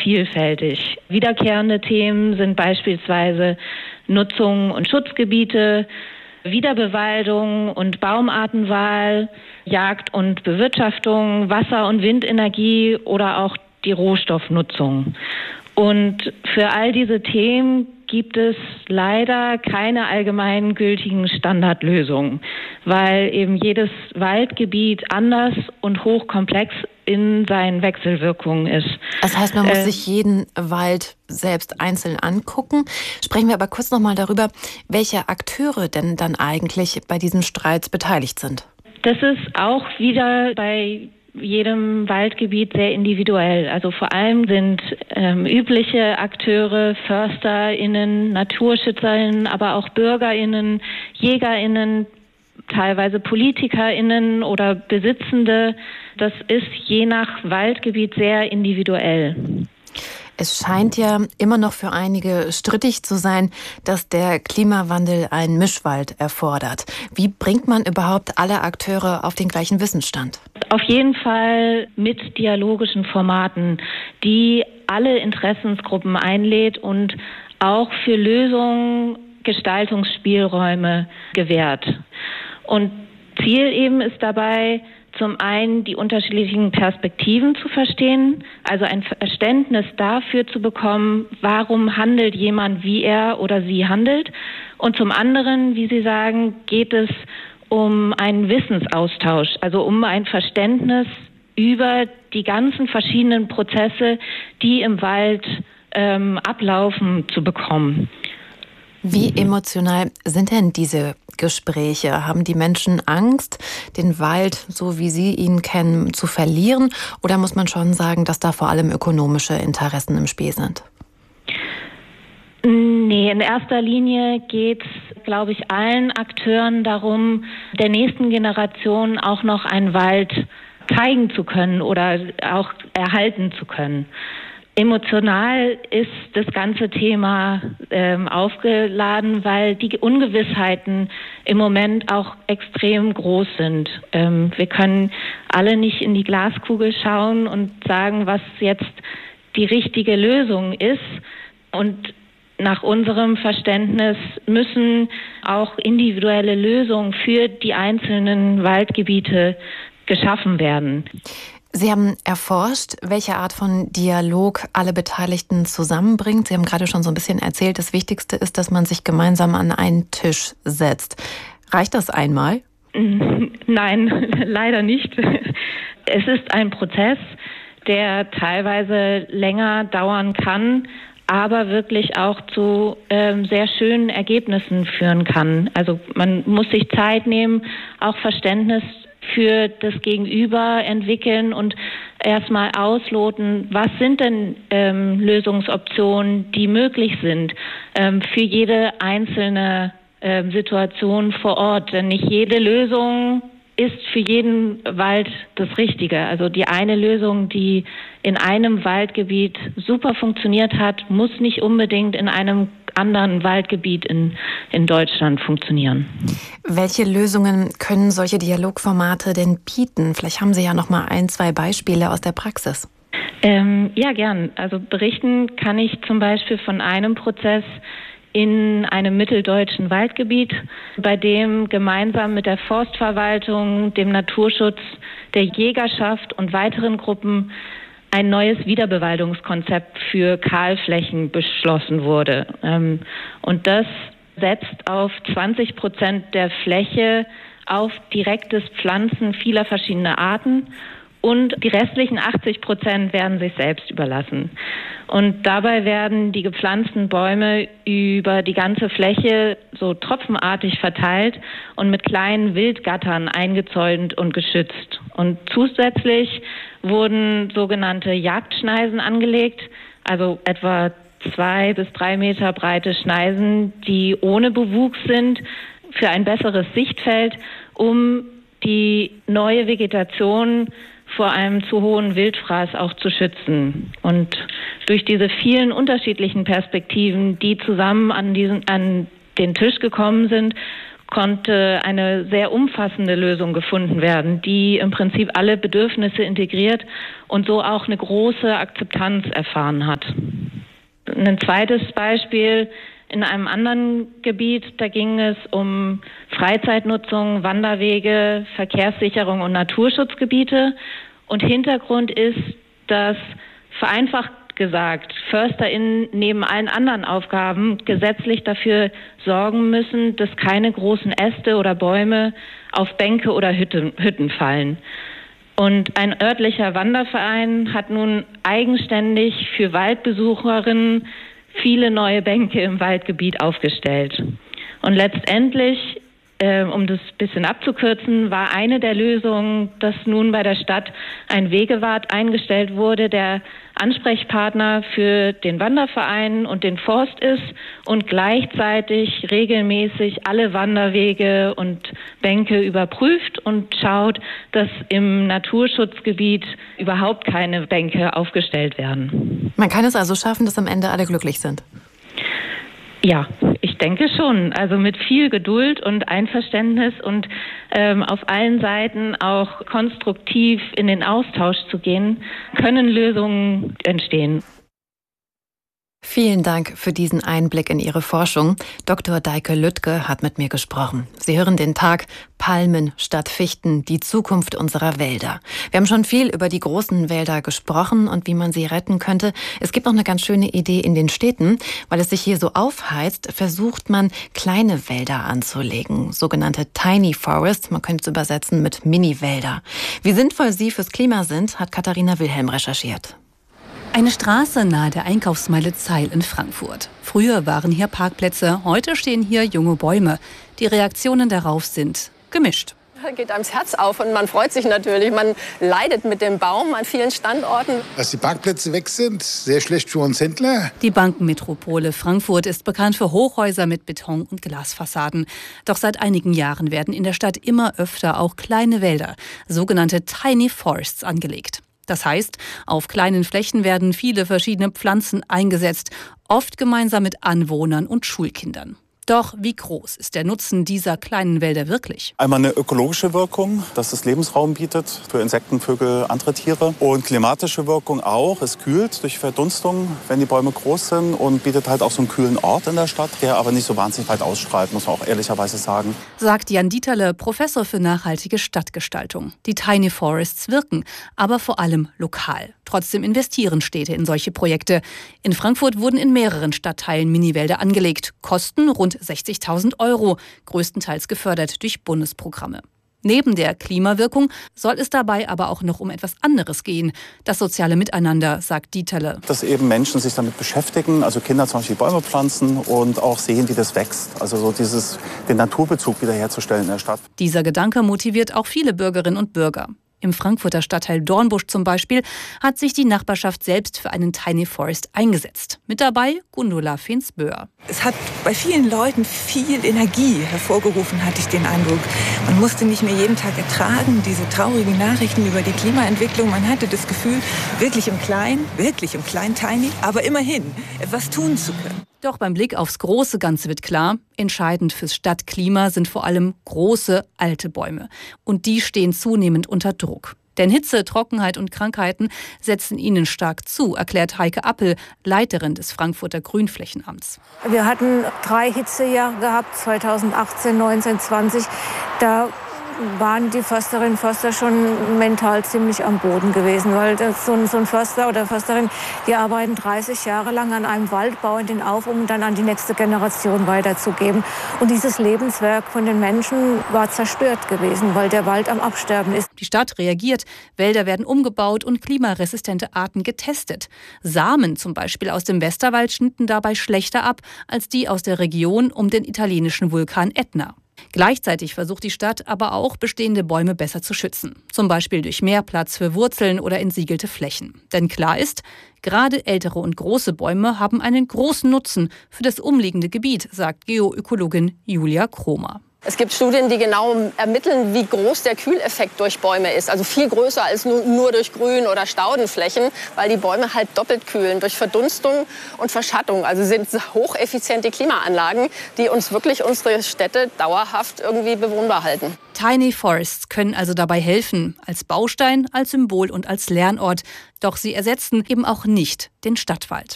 vielfältig. Wiederkehrende Themen sind beispielsweise Nutzung und Schutzgebiete, Wiederbewaldung und Baumartenwahl, Jagd und Bewirtschaftung, Wasser- und Windenergie oder auch die Rohstoffnutzung. Und für all diese Themen gibt es leider keine allgemeingültigen Standardlösungen, weil eben jedes Waldgebiet anders und hochkomplex in seinen Wechselwirkungen ist. Das heißt, man muss sich jeden Wald selbst einzeln angucken. Sprechen wir aber kurz nochmal darüber, welche Akteure denn dann eigentlich bei diesem Streit beteiligt sind. Das ist auch wieder bei jedem Waldgebiet sehr individuell. Also vor allem sind übliche Akteure, FörsterInnen, NaturschützerInnen, aber auch BürgerInnen, JägerInnen, teilweise PolitikerInnen oder Besitzende. Das ist je nach Waldgebiet sehr individuell. Es scheint ja immer noch für einige strittig zu sein, dass der Klimawandel einen Mischwald erfordert. Wie bringt man überhaupt alle Akteure auf den gleichen Wissensstand? Auf jeden Fall mit dialogischen Formaten, die alle Interessensgruppen einlädt und auch für Lösungen Gestaltungsspielräume gewährt. Und Ziel eben ist dabei, zum einen die unterschiedlichen Perspektiven zu verstehen, also ein Verständnis dafür zu bekommen, warum handelt jemand, wie er oder sie handelt. Und zum anderen, wie Sie sagen, geht es um einen Wissensaustausch, also um ein Verständnis über die ganzen verschiedenen Prozesse, die im Wald ablaufen, zu bekommen. Wie emotional sind denn diese Gespräche? Haben die Menschen Angst, den Wald, so wie sie ihn kennen, zu verlieren? Oder muss man schon sagen, dass da vor allem ökonomische Interessen im Spiel sind? Nee, in erster Linie geht es, glaube ich, allen Akteuren darum, der nächsten Generation auch noch einen Wald zeigen zu können oder auch erhalten zu können. Emotional ist das ganze Thema aufgeladen, weil die Ungewissheiten im Moment auch extrem groß sind. Wir können alle nicht in die Glaskugel schauen und sagen, was jetzt die richtige Lösung ist. Und nach unserem Verständnis müssen auch individuelle Lösungen für die einzelnen Waldgebiete geschaffen werden. Sie haben erforscht, welche Art von Dialog alle Beteiligten zusammenbringt. Sie haben gerade schon so ein bisschen erzählt, das Wichtigste ist, dass man sich gemeinsam an einen Tisch setzt. Reicht das einmal? Nein, leider nicht. Es ist ein Prozess, der teilweise länger dauern kann, aber wirklich auch zu sehr schönen Ergebnissen führen kann. Also man muss sich Zeit nehmen, auch Verständnis für das Gegenüber entwickeln und erstmal ausloten, was sind denn Lösungsoptionen, die möglich sind für jede einzelne Situation vor Ort. Denn nicht jede Lösung ist für jeden Wald das Richtige. Also die eine Lösung, die in einem Waldgebiet super funktioniert hat, muss nicht unbedingt in einem anderen Waldgebiet in Deutschland funktionieren. Welche Lösungen können solche Dialogformate denn bieten? Vielleicht haben Sie ja noch mal 1-2 Beispiele aus der Praxis. Ja, gern. Also berichten kann ich zum Beispiel von einem Prozess in einem mitteldeutschen Waldgebiet, bei dem gemeinsam mit der Forstverwaltung, dem Naturschutz, der Jägerschaft und weiteren Gruppen ein neues Wiederbewaldungskonzept für Kahlflächen beschlossen wurde. Und das setzt auf 20% der Fläche auf direktes Pflanzen vieler verschiedener Arten und die restlichen 80% werden sich selbst überlassen. Und dabei werden die gepflanzten Bäume über die ganze Fläche so tropfenartig verteilt und mit kleinen Wildgattern eingezäunt und geschützt. Und zusätzlich wurden sogenannte Jagdschneisen angelegt, also etwa 2 bis 3 Meter breite Schneisen, die ohne Bewuchs sind, für ein besseres Sichtfeld, um die neue Vegetation vor einem zu hohen Wildfraß auch zu schützen. Und durch diese vielen unterschiedlichen Perspektiven, die zusammen an den Tisch gekommen sind, konnte eine sehr umfassende Lösung gefunden werden, die im Prinzip alle Bedürfnisse integriert und so auch eine große Akzeptanz erfahren hat. Ein zweites Beispiel in einem anderen Gebiet, da ging es um Freizeitnutzung, Wanderwege, Verkehrssicherung und Naturschutzgebiete. Und Hintergrund ist, dass vereinfacht gesagt, FörsterInnen neben allen anderen Aufgaben gesetzlich dafür sorgen müssen, dass keine großen Äste oder Bäume auf Bänke oder Hütten fallen. Und ein örtlicher Wanderverein hat nun eigenständig für Waldbesucherinnen viele neue Bänke im Waldgebiet aufgestellt. Und letztendlich, um das ein bisschen abzukürzen, war eine der Lösungen, dass nun bei der Stadt ein Wegewart eingestellt wurde, der Ansprechpartner für den Wanderverein und den Forst ist und gleichzeitig regelmäßig alle Wanderwege und Bänke überprüft und schaut, dass im Naturschutzgebiet überhaupt keine Bänke aufgestellt werden. Man kann es also schaffen, dass am Ende alle glücklich sind. Ja, ich denke schon. Also mit viel Geduld und Einverständnis und auf allen Seiten auch konstruktiv in den Austausch zu gehen, können Lösungen entstehen. Vielen Dank für diesen Einblick in Ihre Forschung. Dr. Deike Lüttke hat mit mir gesprochen. Sie hören den Tag Palmen statt Fichten, die Zukunft unserer Wälder. Wir haben schon viel über die großen Wälder gesprochen und wie man sie retten könnte. Es gibt noch eine ganz schöne Idee in den Städten. Weil es sich hier so aufheizt, versucht man, kleine Wälder anzulegen. Sogenannte Tiny Forests, man könnte es übersetzen mit Mini-Wälder. Wie sinnvoll sie fürs Klima sind, hat Katharina Wilhelm recherchiert. Eine Straße nahe der Einkaufsmeile Zeil in Frankfurt. Früher waren hier Parkplätze, heute stehen hier junge Bäume. Die Reaktionen darauf sind gemischt. Da geht einem das Herz auf und man freut sich natürlich. Man leidet mit dem Baum an vielen Standorten. Dass die Parkplätze weg sind, sehr schlecht für uns Händler. Die Bankenmetropole Frankfurt ist bekannt für Hochhäuser mit Beton- und Glasfassaden. Doch seit einigen Jahren werden in der Stadt immer öfter auch kleine Wälder, sogenannte Tiny Forests, angelegt. Das heißt, auf kleinen Flächen werden viele verschiedene Pflanzen eingesetzt, oft gemeinsam mit Anwohnern und Schulkindern. Doch wie groß ist der Nutzen dieser kleinen Wälder wirklich? Einmal eine ökologische Wirkung, dass es Lebensraum bietet für Insekten, Vögel, andere Tiere. Und klimatische Wirkung auch. Es kühlt durch Verdunstung, wenn die Bäume groß sind und bietet halt auch so einen kühlen Ort in der Stadt, der aber nicht so wahnsinnig weit ausstrahlt, muss man auch ehrlicherweise sagen. Sagt Jan Dieterle, Professor für nachhaltige Stadtgestaltung. Die Tiny Forests wirken, aber vor allem lokal. Trotzdem investieren Städte in solche Projekte. In Frankfurt wurden in mehreren Stadtteilen Miniwälder angelegt. Kosten rund 60.000 €, größtenteils gefördert durch Bundesprogramme. Neben der Klimawirkung soll es dabei aber auch noch um etwas anderes gehen. Das soziale Miteinander, sagt Dieterle. Dass eben Menschen sich damit beschäftigen, also Kinder zum Beispiel Bäume pflanzen und auch sehen, wie das wächst. Also so den Naturbezug wiederherzustellen in der Stadt. Dieser Gedanke motiviert auch viele Bürgerinnen und Bürger. Im Frankfurter Stadtteil Dornbusch zum Beispiel hat sich die Nachbarschaft selbst für einen Tiny Forest eingesetzt. Mit dabei Gundula Fehnsböhr. Es hat bei vielen Leuten viel Energie hervorgerufen, hatte ich den Eindruck. Man musste nicht mehr jeden Tag ertragen, diese traurigen Nachrichten über die Klimaentwicklung. Man hatte das Gefühl, wirklich im Kleinen, Tiny, aber immerhin etwas tun zu können. Doch beim Blick aufs große Ganze wird klar, entscheidend fürs Stadtklima sind vor allem große, alte Bäume. Und die stehen zunehmend unter Druck. Denn Hitze, Trockenheit und Krankheiten setzen ihnen stark zu, erklärt Heike Appel, Leiterin des Frankfurter Grünflächenamts. Wir hatten 3 Hitzejahre gehabt, 2018, 19, 20. Da waren die Försterinnen und Förster schon mental ziemlich am Boden gewesen, weil so ein Förster oder Försterin, die arbeiten 30 Jahre lang an einem Wald, bauen den auf, um dann an die nächste Generation weiterzugeben. Und dieses Lebenswerk von den Menschen war zerstört gewesen, weil der Wald am Absterben ist. Die Stadt reagiert, Wälder werden umgebaut und klimaresistente Arten getestet. Samen zum Beispiel aus dem Westerwald schnitten dabei schlechter ab als die aus der Region um den italienischen Vulkan Ätna. Gleichzeitig versucht die Stadt aber auch, bestehende Bäume besser zu schützen. Zum Beispiel durch mehr Platz für Wurzeln oder entsiegelte Flächen. Denn klar ist, gerade ältere und große Bäume haben einen großen Nutzen für das umliegende Gebiet, sagt Geoökologin Julia Kromer. Es gibt Studien, die genau ermitteln, wie groß der Kühleffekt durch Bäume ist. Also viel größer als nur durch Grün- oder Staudenflächen, weil die Bäume halt doppelt kühlen durch Verdunstung und Verschattung. Also sind hocheffiziente Klimaanlagen, die uns wirklich unsere Städte dauerhaft irgendwie bewohnbar halten. Tiny Forests können also dabei helfen, als Baustein, als Symbol und als Lernort. Doch sie ersetzen eben auch nicht den Stadtwald.